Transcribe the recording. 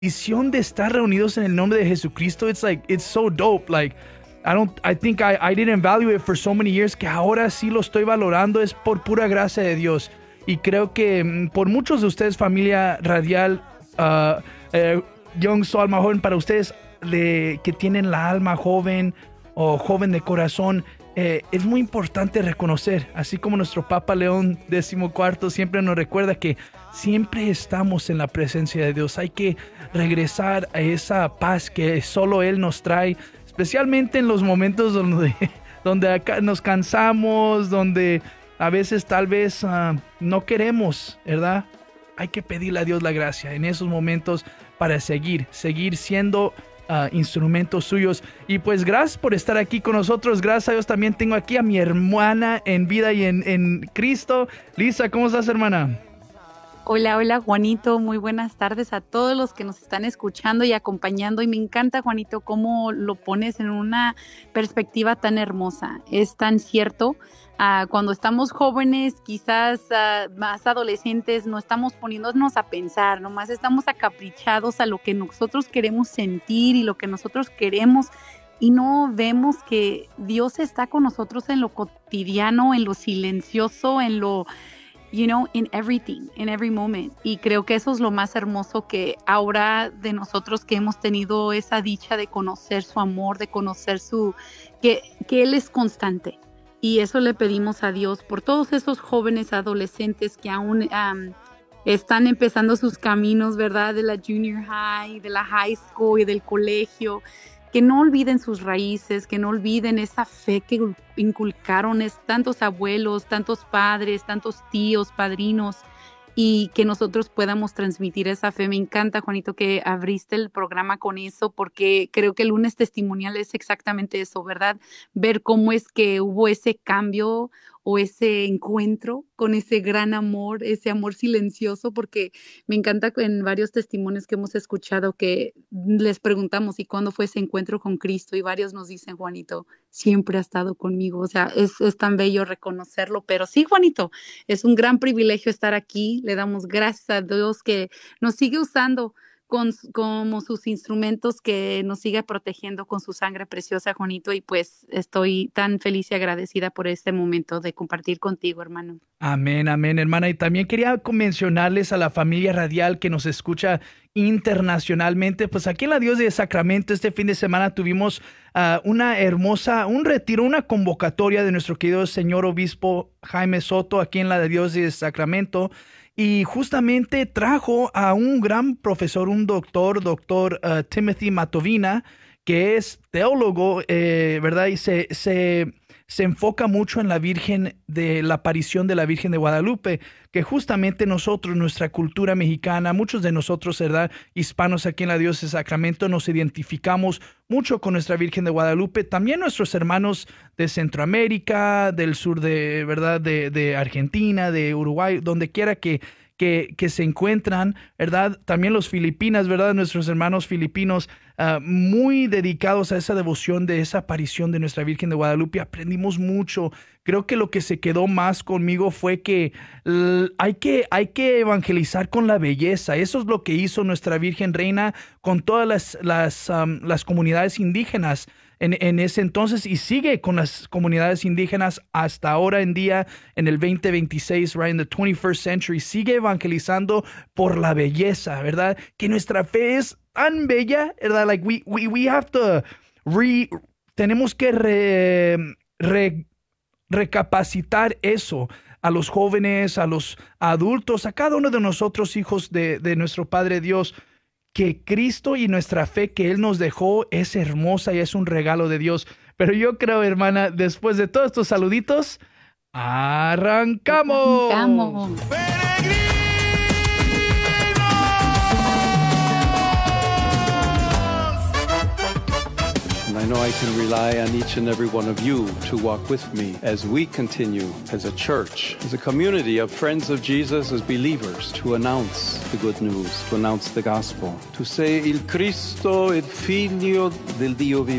bendición de estar reunidos en el nombre de Jesucristo, it's so dope. Like, I think I didn't value it for so many years, que ahora sí lo estoy valorando, es por pura gracia de Dios. Y creo que por muchos de ustedes, familia radial, Young Soul, alma joven, para ustedes que tienen la alma joven o joven de corazón, es muy importante reconocer, así como nuestro Papa León XIV siempre nos recuerda que siempre estamos en la presencia de Dios. Hay que regresar a esa paz que solo Él nos trae, especialmente en los momentos donde acá nos cansamos, donde a veces tal vez no queremos, ¿verdad? Hay que pedirle a Dios la gracia en esos momentos para seguir siendo instrumentos suyos. Y pues gracias por estar aquí con nosotros. Gracias a Dios también tengo aquí a mi hermana en vida y en Cristo. Lisa, ¿cómo estás, hermana? Hola, hola Juanito, muy buenas tardes a todos los que nos están escuchando y acompañando, y me encanta, Juanito, cómo lo pones en una perspectiva tan hermosa. Es tan cierto. Cuando estamos jóvenes, quizás más adolescentes, no estamos poniéndonos a pensar, nomás estamos acaprichados a lo que nosotros queremos sentir y lo que nosotros queremos, y no vemos que Dios está con nosotros en lo cotidiano, en lo silencioso, en lo, in everything, in every moment. Y creo que eso es lo más hermoso, que ahora de nosotros que hemos tenido esa dicha de conocer su amor, de conocer que Él es constante. Y eso le pedimos a Dios por todos esos jóvenes adolescentes que aún están empezando sus caminos, ¿verdad? De la junior high, de la high school y del colegio. Que no olviden sus raíces, que no olviden esa fe que inculcaron tantos abuelos, tantos padres, tantos tíos, padrinos, y que nosotros podamos transmitir esa fe. Me encanta, Juanito, que abriste el programa con eso, porque creo que el lunes testimonial es exactamente eso, ¿verdad? Ver cómo es que hubo ese cambio o ese encuentro con ese gran amor, ese amor silencioso, porque me encanta en varios testimonios que hemos escuchado que les preguntamos, ¿y cuándo fue ese encuentro con Cristo? Y varios nos dicen, Juanito, siempre ha estado conmigo. O sea, es tan bello reconocerlo. Pero sí, Juanito, es un gran privilegio estar aquí. Le damos gracias a Dios que nos sigue usando como sus instrumentos, que nos sigue protegiendo con su sangre preciosa, Juanito. Y pues estoy tan feliz y agradecida por este momento de compartir contigo, hermano. Amén, amén, hermana. Y también quería mencionarles a la familia radial que nos escucha internacionalmente. Pues aquí en la Diócesis de Sacramento este fin de semana tuvimos un retiro, una convocatoria de nuestro querido señor obispo Jaime Soto aquí en la Diócesis de Sacramento. Y justamente trajo a un gran profesor, un doctor Timothy Matovina, que es teólogo, ¿verdad? Y se enfoca mucho en la aparición de la Virgen de Guadalupe, que justamente nosotros, nuestra cultura mexicana, muchos de nosotros, ¿verdad?, hispanos aquí en la Diócesis de Sacramento, nos identificamos mucho con nuestra Virgen de Guadalupe. También nuestros hermanos de Centroamérica, del sur ¿verdad?, de Argentina, de Uruguay, donde quiera que se encuentran, ¿verdad? También los Filipinas, ¿verdad? Nuestros hermanos filipinos, muy dedicados a esa devoción de esa aparición de nuestra Virgen de Guadalupe. Aprendimos mucho. Creo que lo que se quedó más conmigo fue que hay que evangelizar con la belleza. Eso es lo que hizo nuestra Virgen Reina con todas las comunidades indígenas en ese entonces, y sigue con las comunidades indígenas hasta ahora en día, en el 2026, right, in the 21st century, sigue evangelizando por la belleza, ¿verdad? Que nuestra fe es tan bella, ¿verdad? Like we have to tenemos que recapacitar eso a los jóvenes, a los adultos, a cada uno de nosotros, hijos de nuestro Padre Dios, que Cristo y nuestra fe que Él nos dejó es hermosa y es un regalo de Dios. Pero yo creo, hermana, después de todos estos saluditos, ¡arrancamos! ¡Arrancamos! I know I can rely on each and every one of you to walk with me as we continue as a church, as a community of friends of Jesus, as believers, to announce the good news, to announce the gospel, to say, Il Cristo, il Figlio del Dio vivente.